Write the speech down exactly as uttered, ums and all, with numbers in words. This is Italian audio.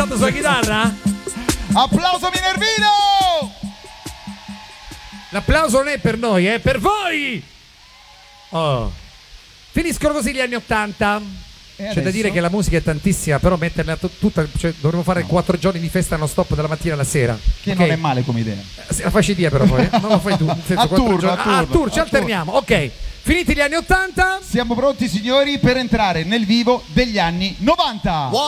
Sotto sulla chitarra? Applauso Minervino! L'applauso non è per noi, è per voi! Oh. Finiscono così gli anni ottanta. C'è adesso? da dire che la musica è tantissima, però metterla t- tutta, cioè dovremmo fare No. quattro giorni di festa non stop dalla mattina alla sera. Che ok? non è male come idea. Eh, La facci dia però poi, eh? Non la fai tu. Nel senso, A quattro turno, giorni- a turno, Ah, a tour, ci a alterniamo. Ok, finiti gli anni ottanta. Siamo pronti signori per entrare nel vivo degli anni novanta.